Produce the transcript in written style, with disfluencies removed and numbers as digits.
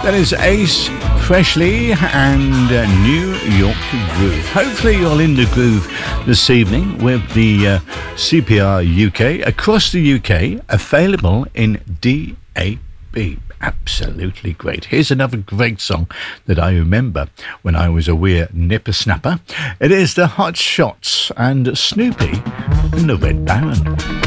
That is Ace Frehley and New York Groove. Hopefully you're in the groove this evening with the CPR UK across the UK, available in DAB. Absolutely great. Here's another great song that I remember when I was a wee nipper-snapper. It is the Hot Shots and Snoopy and the Red Baron.